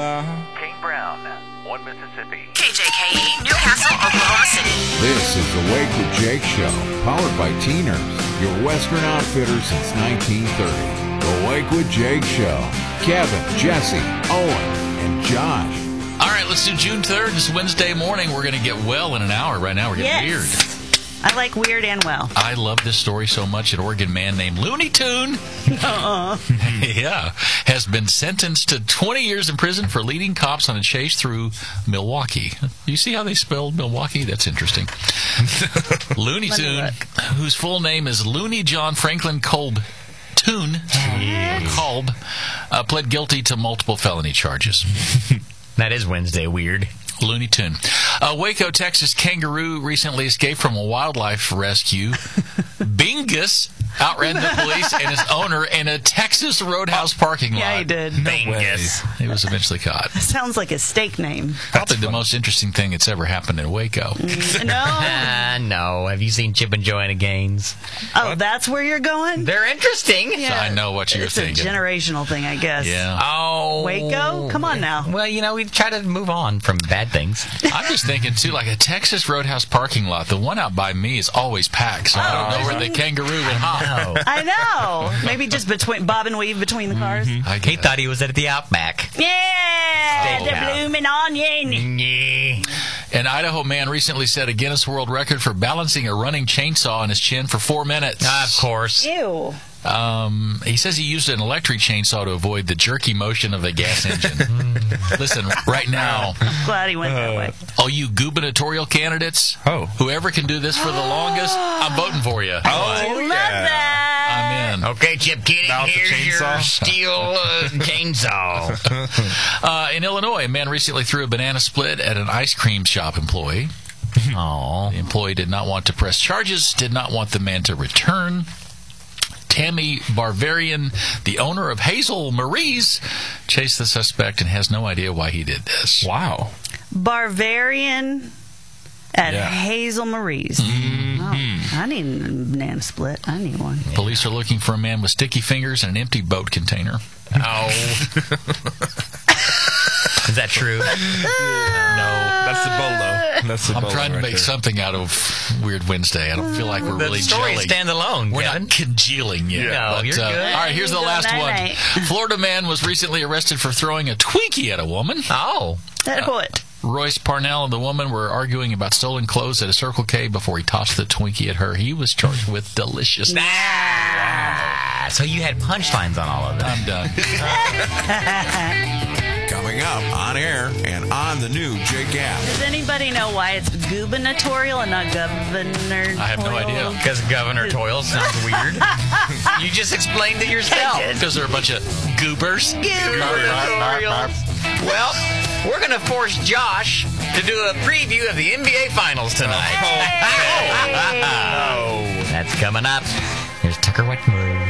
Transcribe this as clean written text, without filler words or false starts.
Kane Brown, 1 Mississippi. KJKE, Newcastle, Oklahoma City. This is the Wake with Jake Show, powered by Teeners, your Western outfitter since 1930. The Wake with Jake Show. Kevin, Jesse, Owen, and Josh. All right, let's do June 3rd. This Wednesday morning. We're going to get well in an hour. Right now, we're getting weird. I like weird and well. I love this story so much. An Oregon man named Looney Tune has been sentenced to 20 years in prison for leading cops on a chase through Milwaukee. You see how they spelled Milwaukee? That's interesting. Looney Tune, whose full name is Looney John Franklin Kolb Tune, pled guilty to multiple felony charges. That is Wednesday weird. Looney Tune. Waco, Texas kangaroo recently escaped from a wildlife rescue. Bingus outran the police and his owner in a Texas Roadhouse parking lot. Yeah, he did. Bingus. He was eventually caught. Sounds like a steak name. Probably the most interesting thing that's ever happened in Waco. No. No. Have you seen Chip and Joanna Gaines? Oh, that's where you're going? They're interesting. Yeah. So I know what you're thinking. It's a generational thing, I guess. Yeah. Oh. Waco? Come on now. Well, we try to move on from bad things. I'm just thinking, too, like a Texas Roadhouse parking lot. The one out by me is always packed, so I don't know where the kangaroo would hop. I know. Maybe just bob and weave between the cars. He thought he was at the Outback. Yeah, the Steakhouse. blooming onion. Yeah. An Idaho man recently set a Guinness World Record for balancing a running chainsaw on his chin for 4 minutes. Of course. Ew. He says he used an electric chainsaw to avoid the jerky motion of a gas engine. Listen, right now, I'm glad he went that way. all you gubernatorial candidates, whoever can do this for the longest, I'm voting for you. I love that. I'm in. Okay, Chip Kitty, here's your steel chainsaw. In Illinois, a man recently threw a banana split at an ice cream shop employee. Oh. The employee did not want to press charges, did not want the man to return. Tammy Barvarian, the owner of Hazel Marie's, chased the suspect and has no idea why he did this. Wow. Barvarian at Hazel Marie's. Oh, I need a banana split. I need one. Police are looking for a man with sticky fingers and an empty boat container. Oh. Is that true? That's the bolo. That's the I'm bolo trying to right make there. something out of Weird Wednesday. I don't feel like we're The really story gelling. stands alone, We're Kevin. not congealing yet. No, but, you're good. All right, here's the last one. Night. Florida man was recently arrested for throwing a Twinkie at a woman. Oh. That what? Royce Parnell and the woman were arguing about stolen clothes at a Circle K before he tossed the Twinkie at her. He was charged with deliciousness. Ah, so you had punchlines on all of it. I'm done. Coming up on air and on the new Jake app. Does anybody know why it's gubernatorial and not governor? I have no idea. Because Governor Toyle sounds weird. You just explained it yourself. Because they're a bunch of goobers. Well, we're going to force Josh to do a preview of the NBA Finals tonight. That's coming up. Here's Tucker Wetmore.